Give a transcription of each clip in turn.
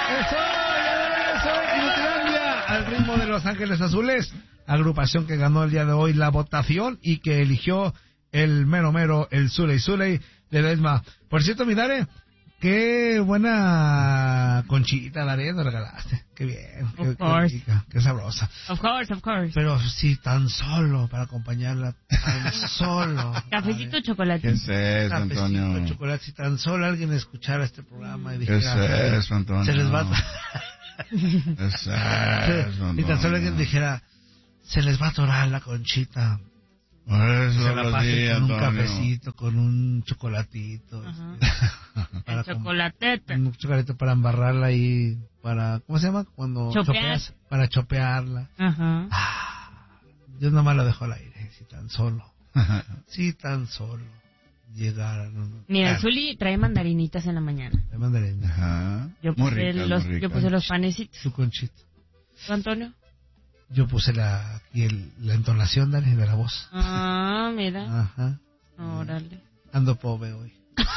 Eso, Inutilandia, al ritmo de Los Ángeles Azules, agrupación que ganó el día de hoy la votación y que eligió el mero, el Zuley de Ledesma. Por cierto, mi Dare, qué buena conchita la nos regalaste. Qué bien, qué rica, qué sabrosa. Of course. Pero sí, tan solo, para acompañarla, tan solo. Cafecito o chocolate. ¿Qué es eso, Antonio? Cafecito, chocolate, si tan solo alguien escuchara este programa y ¿Qué dijera... es eso, Antonio? Se les va... ¿Qué es eso, y tan solo alguien dijera, se les va a atorar la conchita. Por eso se la pase con un Antonio. cafecito, con un chocolatito. El chocolatete. Un chocolatito para embarrarla ahí, para... ¿Cómo se llama? Cuando chopeas. Para chopearla. Ajá. Yo nomás lo dejo al aire, si tan solo. Si tan solo llegara. Mira, el Zuli trae mandarinitas en la mañana. Trae mandarinitas. Ajá. Yo puse los panecitos. Su conchito. ¿Tú, Antonio? Yo puse la entonación, Dani, de la voz. Ah, mira. Ajá. Órale. Ando pobre hoy.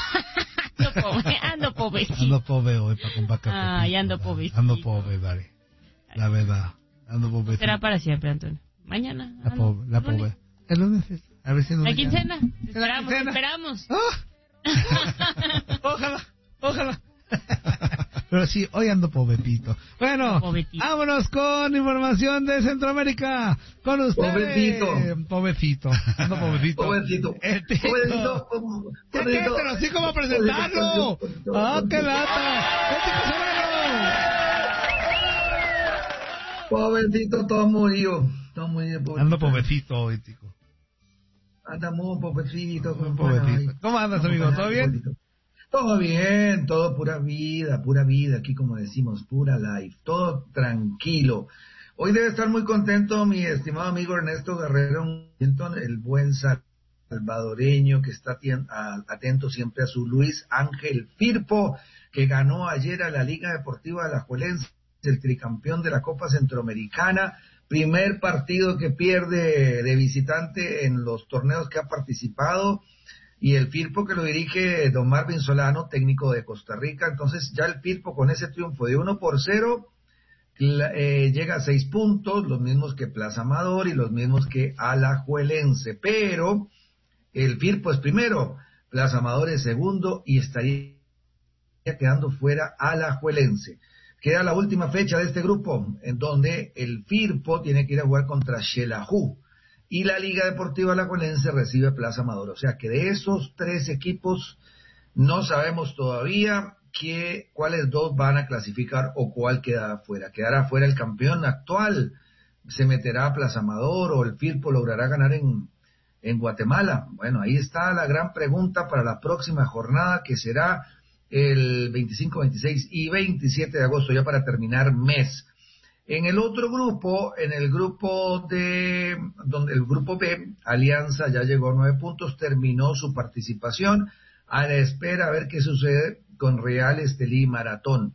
Ando pobre. Ando pobre hoy para comprar café. Ay, ando pobre. Ando pobre, Dani. La verdad. Ando pobre. Será para siempre, Antonio. Mañana. La pobre. El lunes. A ver si nos... La quincena. Esperamos. ¡Oh! Ojalá. Pero sí, hoy ando pobetito. Bueno, vámonos con información de Centroamérica. Con ustedes. Pobrecito. Ando pobrecito. Pobrecito. Pero así como presentarlo. ¡Ah, qué lata! ¡El Tico Serrano! Pobrecito, todo murió. Ando pobrecito hoy, Tico. Anda muy pobrecito. ¿Cómo andas, amigo? ¿Todo bien? Todo bien, todo pura vida, aquí como decimos, pura life, todo tranquilo. Hoy debe estar muy contento mi estimado amigo Ernesto Guerrero, el buen salvadoreño que está atento siempre a su Luis Ángel Firpo, que ganó ayer a la Liga Deportiva Alajuelense, el tricampeón de la Copa Centroamericana, primer partido que pierde de visitante en los torneos que ha participado. Y el Firpo que lo dirige don Marvin Solano, técnico de Costa Rica. Entonces ya el Firpo con ese triunfo de 1-0 llega a 6 puntos, los mismos que Plaza Amador y los mismos que Alajuelense. Pero el Firpo es primero, Plaza Amador es segundo y estaría quedando fuera Alajuelense. Queda la última fecha de este grupo, en donde el Firpo tiene que ir a jugar contra Xelajú. Y la Liga Deportiva Alajuelense recibe Plaza Amador. O sea que de esos 3 equipos no sabemos todavía cuáles 2 van a clasificar o cuál quedará fuera. Quedará fuera el campeón actual, se meterá a Plaza Amador o el Firpo logrará ganar en Guatemala. Bueno, ahí está la gran pregunta para la próxima jornada que será el 25, 26 y 27 de agosto, ya para terminar mes. En el otro grupo, en el grupo el grupo B, Alianza ya llegó a 9 puntos, terminó su participación, a la espera a ver qué sucede con Real Estelí Maratón.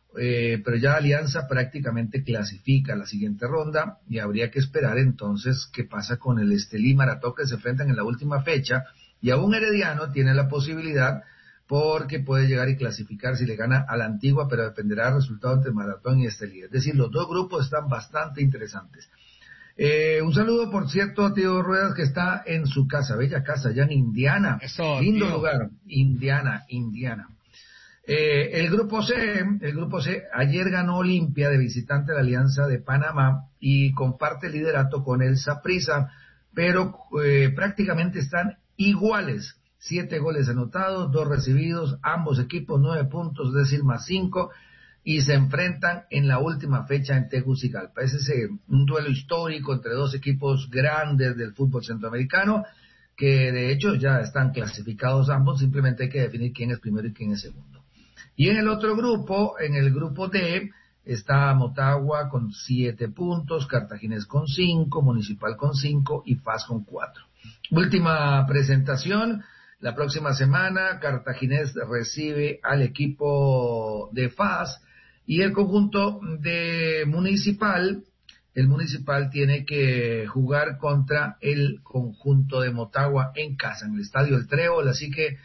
Pero ya Alianza prácticamente clasifica a la siguiente ronda y habría que esperar entonces qué pasa con el Estelí Maratón que se enfrentan en la última fecha, y aún Herediano tiene la posibilidad porque puede llegar y clasificar si le gana a la Antigua, pero dependerá del resultado entre Maratón y Estelí. Es decir, los 2 grupos están bastante interesantes. Un saludo, por cierto, a Tío Ruedas, que está en su casa, bella casa, allá en Indiana. Eso, lindo tío. lugar, Indiana. El grupo C, ayer ganó Olimpia de visitante de la Alianza de Panamá y comparte el liderato con el Saprissa, pero prácticamente están iguales. 7 goles anotados, 2 recibidos, ambos equipos 9 puntos, es decir, más 5, y se enfrentan en la última fecha en Tegucigalpa. Ese es un duelo histórico entre 2 equipos grandes del fútbol centroamericano, que de hecho ya están clasificados ambos, simplemente hay que definir quién es primero y quién es segundo. Y en el otro grupo, en el grupo D, está Motagua con 7 puntos, Cartaginés con 5, Municipal con 5 y FAS con 4. Última presentación. La próxima semana Cartaginés recibe al equipo de FAS y el conjunto de Municipal, el Municipal tiene que jugar contra el conjunto de Motagua en casa, en el Estadio El Trébol, así que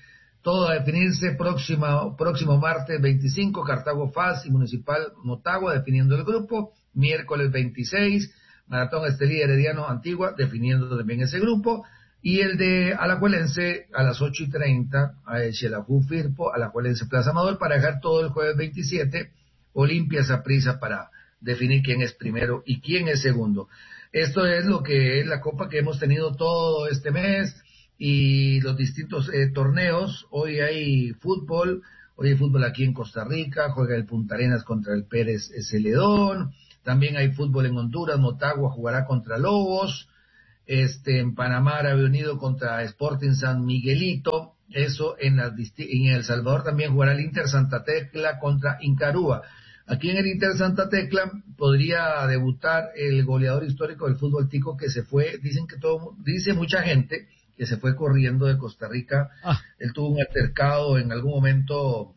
Todo a definirse próximo martes 25, Cartago FAS y Municipal Motagua definiendo el grupo. Miércoles 26, Maratón Estelí Herediano Antigua definiendo también ese grupo. Y el de Alajuelense a las 8:30, a Xelajú Firpo, Alajuelense Plaza Amador, para dejar todo el jueves 27, Olimpia Saprissa para definir quién es primero y quién es segundo. Esto es lo que es la copa que hemos tenido todo este mes y los distintos torneos. Hoy hay fútbol aquí en Costa Rica, juega el Punta Arenas contra el Pérez Celedón, también hay fútbol en Honduras, Motagua jugará contra Lobos, en Panamá Árabe Unido contra Sporting San Miguelito, eso en El Salvador también jugará el Inter Santa Tecla contra Incarúa. Aquí en el Inter Santa Tecla podría debutar el goleador histórico del fútbol tico que se fue, dice mucha gente que se fue corriendo de Costa Rica. Él tuvo un altercado en algún momento,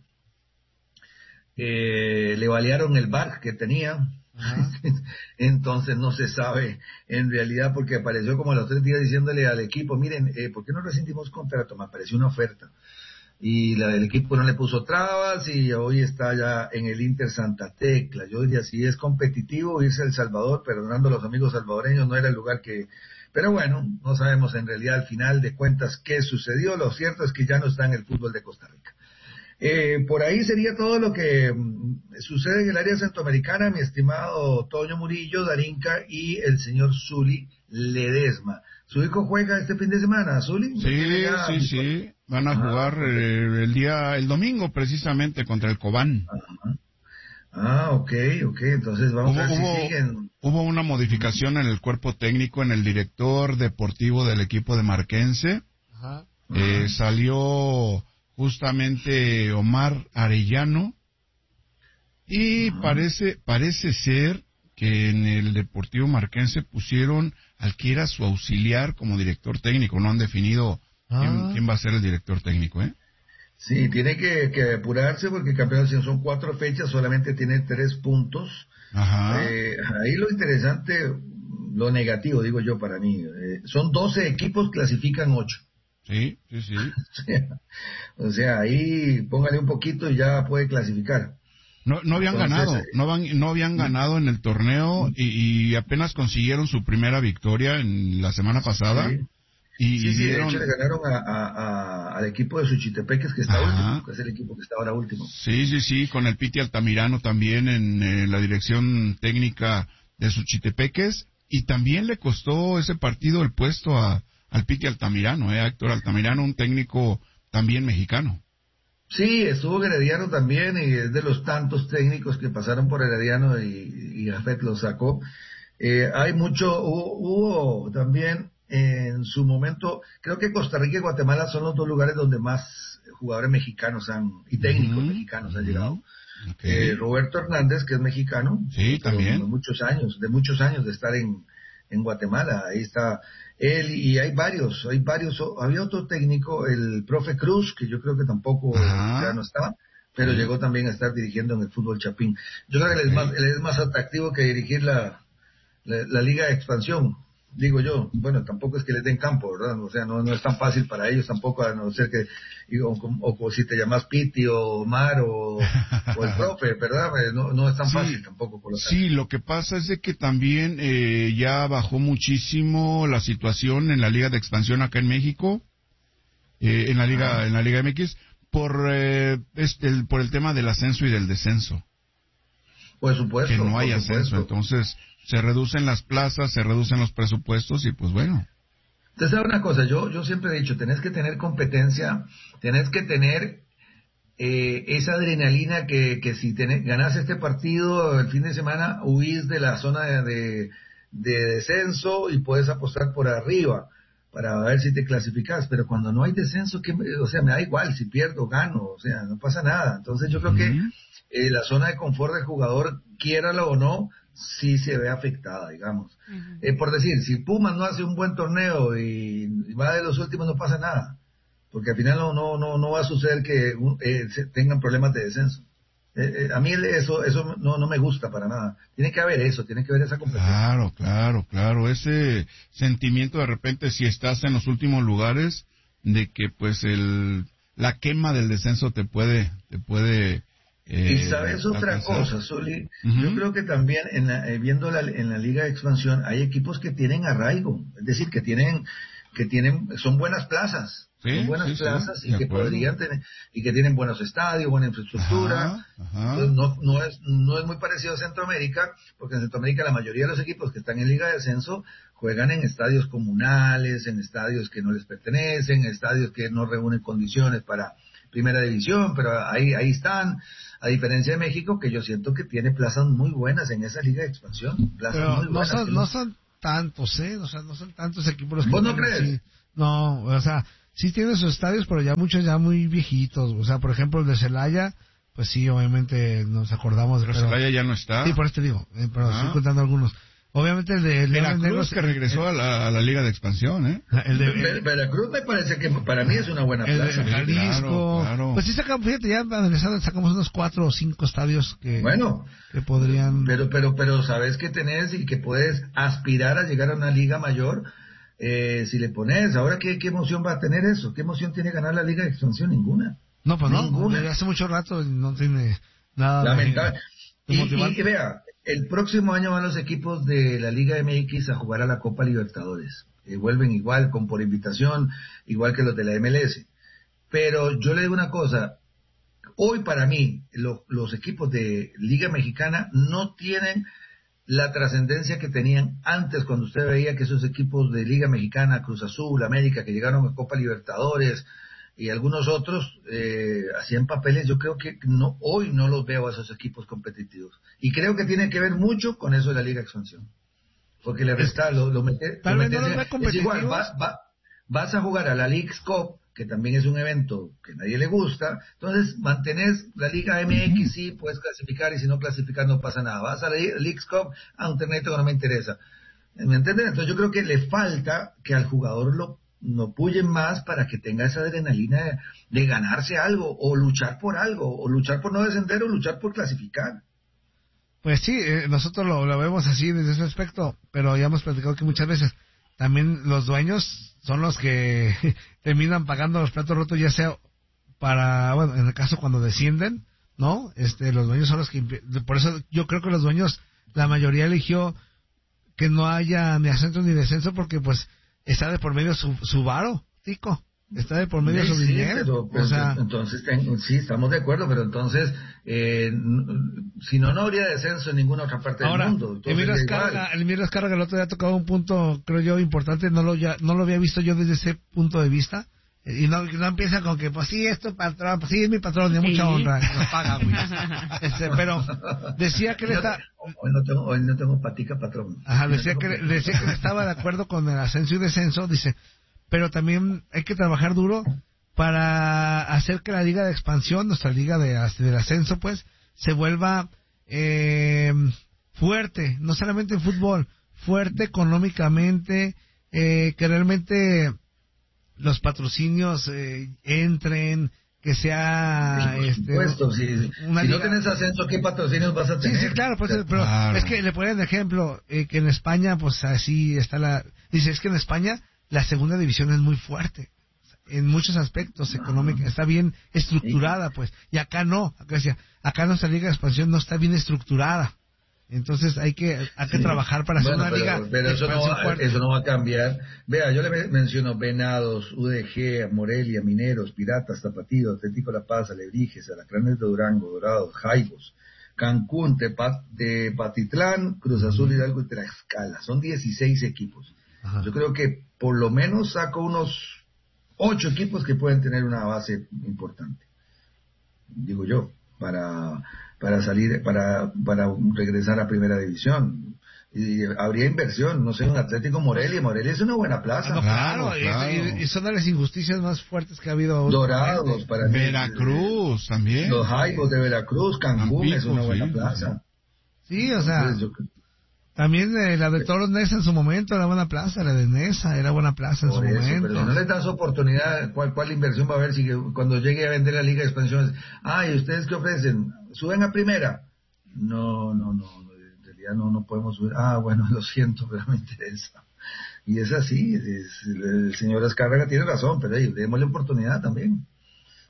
le balearon el bar que tenía. Entonces no se sabe en realidad, porque apareció como a los 3 días diciéndole al equipo, miren, ¿por qué no rescindimos contrato? Me apareció una oferta y la del equipo no le puso trabas y hoy está ya en el Inter Santa Tecla. Yo diría, si es competitivo irse a El Salvador, perdonando a los amigos salvadoreños, no era el lugar que... Pero bueno, no sabemos en realidad al final de cuentas qué sucedió. Lo cierto es que ya no está en el fútbol de Costa Rica. Por ahí sería todo lo que sucede en el área centroamericana, mi estimado Toño Murillo, Darinka y el señor Zuli Ledesma. ¿Su hijo juega este fin de semana, Zuli? Sí. Van a jugar el domingo precisamente contra el Cobán. Ok. Entonces vamos a ver si siguen. Hubo una modificación en el cuerpo técnico, en el director deportivo del equipo de Marquense. Salió justamente Omar Arellano y parece ser que en el Deportivo Marquense pusieron al que era su auxiliar como director técnico. No han definido quién va a ser el director técnico, ¿eh? Sí, tiene que apurarse porque el campeonato son 4 fechas, solamente tiene 3 puntos. Ahí lo interesante, lo negativo, digo yo para mí, son 12 equipos, clasifican 8. Sí. O sea, ahí póngale un poquito y ya puede clasificar. No habían ganado en el torneo y apenas consiguieron su primera victoria en la semana pasada. Sí. De hecho le ganaron al equipo de Suchitepeques que está último, que es el equipo que está ahora último. Sí, con el Piti Altamirano también en la dirección técnica de Suchitepeques, y también le costó ese partido el puesto al Piti Altamirano, a Héctor Altamirano, un técnico también mexicano. Sí, estuvo Herediano también, y es de los tantos técnicos que pasaron por Herediano y Jafet lo sacó. Hubo también en su momento, creo que Costa Rica y Guatemala son los 2 lugares donde más jugadores mexicanos y técnicos mexicanos han llegado. Roberto Hernández, que es mexicano, también de muchos años de estar en Guatemala, ahí está él, y hay varios, había otro técnico, el profe Cruz, que yo creo que tampoco ya no estaba, pero llegó también a estar dirigiendo en el fútbol chapín. Yo creo que él es más atractivo que dirigir la Liga de Expansión, digo yo. Bueno, tampoco es que les den campo, ¿verdad? O sea, no es tan fácil para ellos tampoco, a no ser que, o si te llamas Piti o Omar o el profe, ¿verdad? No es tan fácil tampoco colocar. Sí, lo que pasa es de que también ya bajó muchísimo la situación en la Liga de Expansión acá en México, en la Liga MX, por el tema del ascenso y del descenso. Por supuesto. Que no hay ascenso, entonces se reducen las plazas, se reducen los presupuestos y pues bueno. Usted sabe una cosa, yo siempre he dicho, tenés que tener competencia, tenés que tener esa adrenalina que si ganás este partido el fin de semana, huís de la zona de descenso y puedes apostar por arriba para ver si te clasificas, pero cuando no hay descenso, o sea, me da igual si pierdo o gano, o sea, no pasa nada. Entonces yo creo que la zona de confort del jugador, quiéralo o no, sí se ve afectada, digamos. Por decir, si Pumas no hace un buen torneo y va de los últimos, no pasa nada, porque al final no va a suceder que tengan problemas de descenso. A mí eso no me gusta para nada. Tiene que haber eso, tiene que haber esa competencia. Claro, ese sentimiento de repente, si estás en los últimos lugares, de que pues el la quema del descenso te puede y sabes otra cosa, Zuli, yo creo que también viendo en la Liga de Expansión hay equipos que tienen arraigo, es decir, que tienen son buenas plazas, sí, plazas y que podrían tener, y que tienen buenos estadios, buena infraestructura. No es muy parecido a Centroamérica, porque en Centroamérica la mayoría de los equipos que están en Liga de Ascenso juegan en estadios comunales, en estadios que no les pertenecen, en estadios que no reúnen condiciones para primera división, pero ahí están, a diferencia de México, que yo siento que tiene plazas muy buenas en esa Liga de Expansión, plazas pero muy buenas. No son tantos, o sea, no son tantos equipos los que ¿Vos no crees? Así. No, o sea, sí tienen sus estadios, pero ya muchos ya muy viejitos, o sea, por ejemplo el de Celaya, pues sí, obviamente nos acordamos. Pero Celaya ya no está. Sí, por eso te digo, pero estoy contando algunos. Obviamente el de Veracruz, que regresó a la Liga de Expansión, ¿eh? Veracruz me parece que para mí es una buena plaza. El de Jalisco. Claro. Pues sí sacamos, fíjate, ya analizando, sacamos unos 4 o 5 estadios que podrían... Pero sabes que tenés y que puedes aspirar a llegar a una liga mayor, si le pones, ahora ¿qué emoción va a tener eso? ¿Qué emoción tiene ganar la Liga de Expansión? Ninguna. No, pues ninguna. No, hace mucho rato no tiene nada. Lamentable. Y vea, el próximo año van los equipos de la Liga MX a jugar a la Copa Libertadores. Vuelven igual, por invitación, igual que los de la MLS. Pero yo le digo una cosa, hoy para mí los equipos de Liga Mexicana no tienen la trascendencia que tenían antes, cuando usted veía que esos equipos de Liga Mexicana, Cruz Azul, América, que llegaron a Copa Libertadores y algunos otros hacían papeles. Yo creo que hoy no los veo a esos equipos competitivos, y creo que tiene que ver mucho con eso de la Liga de Expansión, porque le resta es igual, vas a jugar a la Leagues Cup, que también es un evento que a nadie le gusta, entonces mantenés la Liga MX, sí, puedes clasificar, y si no clasificas no pasa nada. Vas a la Leagues Cup, a un torneo que no me interesa, ¿me entiendes? Entonces yo creo que le falta que al jugador no puyen más para que tenga esa adrenalina de ganarse algo, o luchar por algo, o luchar por no descender, o luchar por clasificar. Pues sí, nosotros lo vemos así desde ese aspecto, pero ya hemos platicado que muchas veces también los dueños son los que terminan pagando los platos rotos, ya sea bueno, en el caso cuando descienden, ¿no? Los dueños son los que, por eso yo creo que los dueños, la mayoría eligió que no haya ni ascenso ni descenso, porque pues está de por medio su varo, tico. Está de por medio su dinero. Pero, entonces, sí, estamos de acuerdo, pero entonces, si no habría descenso en ninguna otra parte del mundo. Emilio Azcárraga el otro día tocaba un punto, creo yo, importante, no lo había visto yo desde ese punto de vista. Y no empieza con que, pues sí, patrón, pues sí, es mi patrón, de mucha honra, nos paga, güey. Pero decía que hoy no tengo patica, patrón. Ajá, decía que estaba de acuerdo con el ascenso y descenso, dice, pero también hay que trabajar duro para hacer que la Liga de Expansión, nuestra Liga del Ascenso, pues, se vuelva fuerte, no solamente en fútbol, fuerte económicamente, que realmente los patrocinios entren, que sea si no tienes ascenso, ¿qué patrocinios vas a tener? Sí, claro, pues, pero claro. Es que le ponen de ejemplo que en España, pues así está dice, es que en España la segunda división es muy fuerte en muchos aspectos económicos, está bien estructurada, pues, y acá no, acá nuestra Liga de Expansión no está bien estructurada. Entonces hay que trabajar para hacer una liga. Pero eso no va a cambiar. Vea, yo le menciono Venados, UDG, Morelia, Mineros, Piratas, Tapatío, Atlético La Paz, Alebrijes, Alacranes de Durango, Dorados, Jaibos, Cancún, Tepatitlán, Cruz Azul, Hidalgo y Tlaxcala. Son 16 equipos. Ajá. Yo creo que por lo menos saco unos 8 equipos que pueden tener una base importante, digo yo, para salir, para regresar a primera división. Y habría inversión, no sé, un Atlético Morelia es una buena plaza. Claro. Y son de las injusticias más fuertes que ha habido. Dorados, para Veracruz también. Los Jaibos de Veracruz, Cancún es una buena plaza. Sí, o sea, también la de Toros Nesa en su momento era buena plaza, la de Nesa era buena plaza en su momento. Pero si no le das oportunidad, ¿cuál inversión va a haber si cuando llegue a vender la Liga de Expansión? ¿Y ustedes qué ofrecen? ¿Suben a primera? No, en realidad no podemos subir. Bueno, lo siento, pero me interesa. Y es así, el señor Azcárraga tiene razón, pero démosle oportunidad también.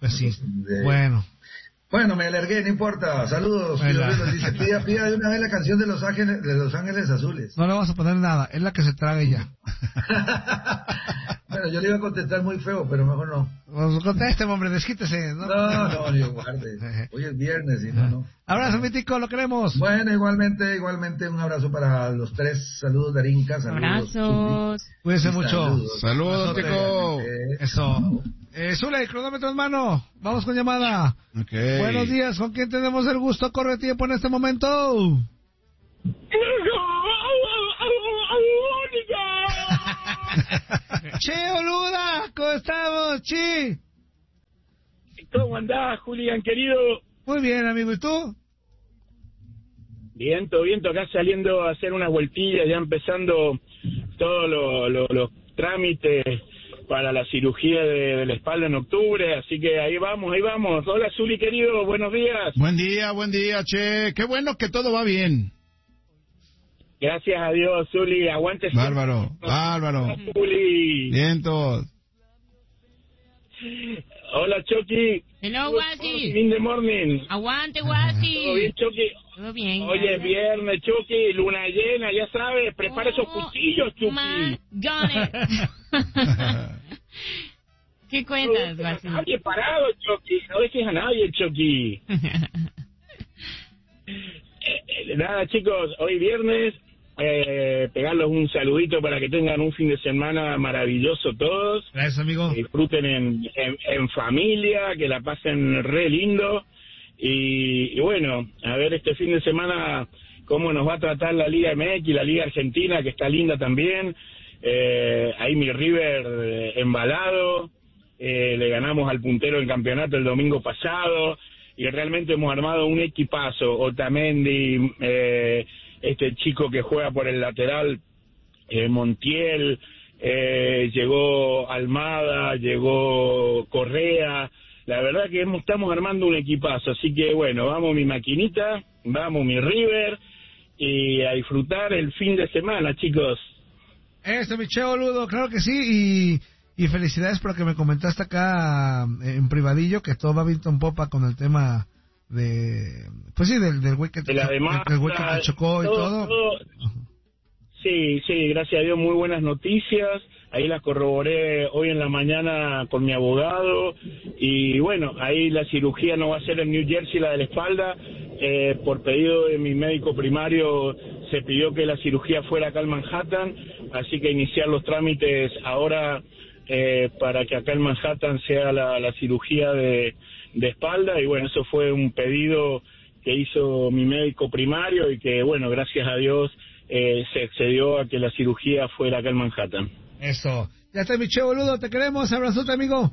Pues sí. De... Bueno, me alargué, no importa. Saludos. Dice, pida de una vez la canción de Los Ángeles Azules. no le vamos a poner nada, es la que se traga ya. Bueno, yo le iba a contestar muy feo, pero mejor no. Pues conteste, hombre, desquítese. No, yo guarde. Hoy es viernes y no. Abrazo, mítico, lo queremos. Bueno, igualmente, un abrazo para los tres. Saludos, Darinka. Saludos. Abrazos. Cuídense mucho. Saludos, Teco. Eso. Zule, cronómetro en mano. Vamos con llamada. Okay. Buenos días, ¿con quién tenemos el gusto? Corre tiempo en este momento. Che, Oluda, ¿cómo estamos, Chi? ¿Cómo andás, Julián, querido? Muy bien, amigo, ¿y tú? Bien, acá saliendo a hacer unas vueltillas, ya empezando todos los trámites para la cirugía de la espalda en octubre, así que ahí vamos. Hola, Zuli, querido, buenos días. Buen día, che. Qué bueno que todo va bien. Gracias a Dios, Zuli, aguante. Bárbaro. Zuli. Vientos. Hola, Chucky. Hello, Guasi. In the morning. Aguante, Guasi. ¿Todo bien, Chucky? Todo bien. Oye, viernes, Chucky, luna llena, ya sabes, prepara esos cuchillos, Chucky. ¿Qué cuentas, Guasi? Nadie parado, Chucky, no dejes a nadie, Chucky. Nada, chicos, hoy viernes, pegarles un saludito para que tengan un fin de semana maravilloso todos. Gracias, amigo. Disfruten en familia, que la pasen re lindo. Y bueno, a ver este fin de semana cómo nos va a tratar la Liga MX y la Liga Argentina, que está linda también. Ahí mi River embalado. Le ganamos al puntero del campeonato el domingo pasado. Y realmente hemos armado un equipazo. Otamendi, este chico que juega por el lateral, Montiel, llegó Almada, llegó Correa. La verdad que estamos armando un equipazo, así que bueno, vamos mi maquinita, vamos mi River, y a disfrutar el fin de semana, chicos. Mi che, boludo, claro que sí, y felicidades por lo que me comentaste acá en privadillo, que todo va viento en popa con el tema de, pues sí, del güey que te chocó y todo. Sí, gracias a Dios, muy buenas noticias. Ahí las corroboré hoy en la mañana con mi abogado. Y bueno, ahí la cirugía no va a ser en New Jersey, la de la espalda. Por pedido de mi médico primario se pidió que la cirugía fuera acá en Manhattan. Así que iniciar los trámites ahora para que acá en Manhattan sea la cirugía de espalda. Y bueno, eso fue un pedido que hizo mi médico primario y que bueno, gracias a Dios se accedió a que la cirugía fuera acá en Manhattan. Eso. Ya está, mi che, boludo, te queremos. Abrazote, amigo.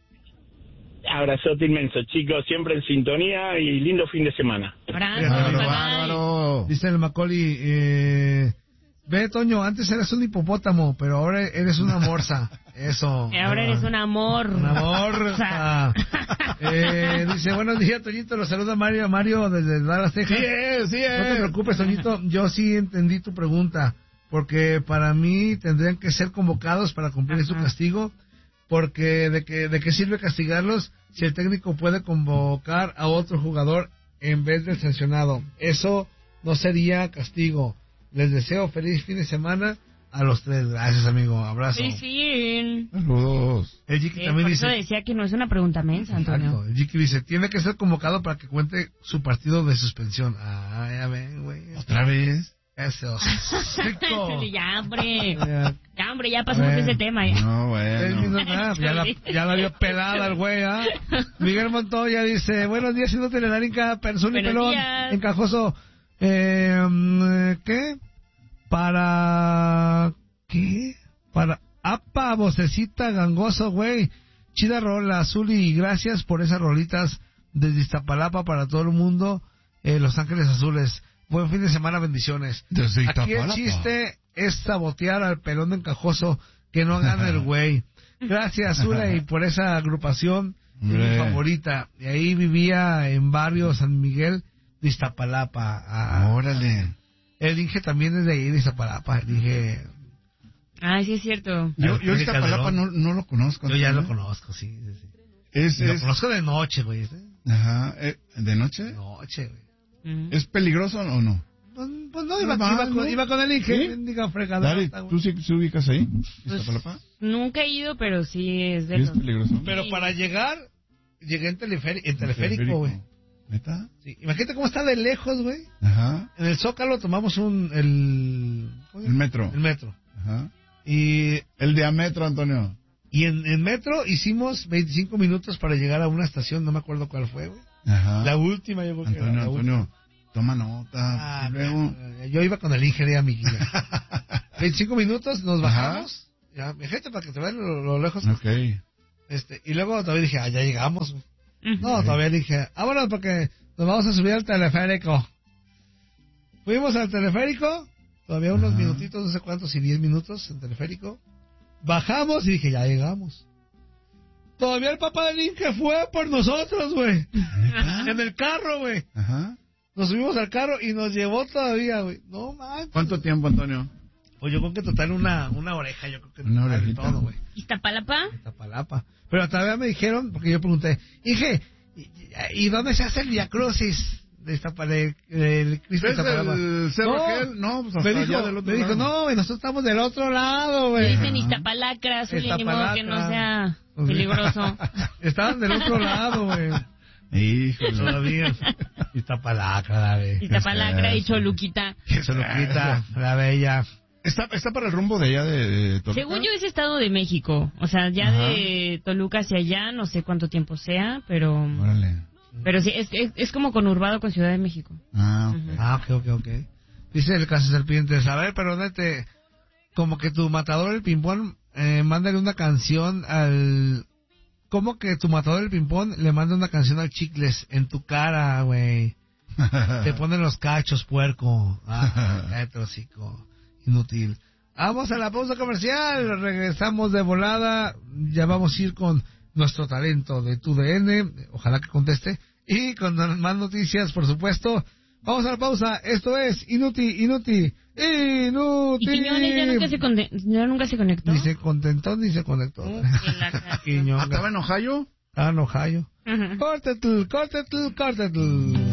Abrazote inmenso, chicos, siempre en sintonía y lindo fin de semana. Bárbaro. Dice el Macaulay, ve, Toño, antes eras un hipopótamo, pero ahora eres una morsa. Eso. Y ahora eres un amor. Una morsa. Dice, buenos días, Toñito, los saluda Mario desde Dallas, Texas. Sí es. No te preocupes, Toñito, yo sí entendí tu pregunta, porque para mí tendrían que ser convocados para cumplir su castigo, porque ¿de qué sirve castigarlos si el técnico puede convocar a otro jugador en vez del sancionado? Eso no sería castigo. Les deseo feliz fin de semana a los tres. Gracias, amigo. Abrazo. Sí. Saludos. El Jiki también por dice... eso decía que no es una pregunta mensa, Antonio. Exacto. El Jiki dice, tiene que ser convocado para que cuente su partido de suspensión. Ah, ya ven, güey. ¿Otra vez? Eso. Rico. Ya, hombre, ya pasamos de ese tema. Ya. No, bueno. Ya la vio pelada el güey, ¿ah? Miguel Montoya dice, buenos días, siendo Teledarinka, Persona y Pelón, días. Encajoso. ¿Qué? Para apa, vocecita, gangoso, güey. Chida rola, Azuli, y gracias por esas rolitas desde Iztapalapa para todo el mundo. Los Ángeles Azules. Buen fin de semana, bendiciones. Aquí el chiste es sabotear al pelón de Encajoso, que no gane el güey. Gracias, Azule, y por esa agrupación, mi favorita. Y ahí vivía en barrio San Miguel de Iztapalapa. Órale. El Inge también es de ahí, de Iztapalapa. Dije... Ah, sí es cierto. Yo Iztapalapa no lo conozco. Yo ya lo conozco, sí. Lo conozco de noche, güey. Ajá, ¿de noche? De noche, güey. ¿Es peligroso o no? Pues no, iba con el Inge. Diga fregadora. Dale, ¿tú sí ubicas ahí? Pues, ¿Iztapalapa? nunca he ido, pero sí es de ¿Es los... peligroso? Pero para llegar, llegué en teleférico, güey. ¿Neta? Sí. Imagínate cómo está de lejos, güey. Ajá. En el Zócalo tomamos El metro. El metro. Ajá. Y El diámetro, Antonio. en metro hicimos 25 minutos para llegar a una estación, no me acuerdo cuál fue, güey. Ajá. La última, yo creo que era la Antonio, toma nota. Luego... Yo iba con el ingeniero, amiguilla. 25 minutos, nos bajamos. Ya, mi gente, para que te vean lo lejos. Ok. Y luego todavía dije, ya llegamos, güey. Ujú. No, todavía dije, vámonos porque nos vamos a subir al teleférico. Fuimos al teleférico, todavía unos minutitos, no sé cuántos, si 10 minutos en teleférico. Bajamos y dije, ya llegamos. Todavía el papá del Inge fue por nosotros, güey. En el carro, güey. Ajá. Nos subimos al carro y nos llevó todavía, güey. No manches. ¿Cuánto tiempo, Antonio? Pues yo creo que total una oreja, yo creo que Una total orejita. todo, güey. ¿Iztapalapa? Iztapalapa. Pero todavía me dijeron, porque yo pregunté, Inge, ¿y dónde se hace el Via Crucis de Iztapalapa? ¿Es el Cerro No, aquel? No, pues hasta me dijo, allá del otro me dijo, lado. no, güey, nosotros estamos del otro lado, Le güey. dicen Iztapalacra, azul, y ni modo que no sea Pues, peligroso. Estaban del otro lado, güey. Híjole. Todavía. Iztapalacra, güey. Iztapalacra y Choluquita. Choluquita, la bella. ¿Está para el rumbo de allá de Toluca? Según yo es Estado de México. O sea, ya Ajá. de Toluca hacia allá, no sé cuánto tiempo sea, pero... Órale. Pero sí, es como conurbado con Ciudad de México. Ah, ok. Ujú. Ah, ok. Dice el caso serpientes, a ver, pero nete, como que tu matador el ping-pong, mándale una canción al... ¿Cómo que tu matador el ping-pong le manda una canción al Chicles en tu cara, güey? Te ponen los cachos, puerco. Ah, cállate, hocico. Inútil. Vamos a la pausa comercial. Regresamos de volada. Ya vamos a ir con nuestro talento de TUDN. Ojalá que conteste. Y con más noticias, por supuesto. Vamos a la pausa. Esto es Inútil. Y Quiñones ya nunca se conectó. Ni se contentó ni se conectó. Que la canción. Quiñones. ¿Estaba en Ohio? Estaba en Ohio. Ujú. Córtetl.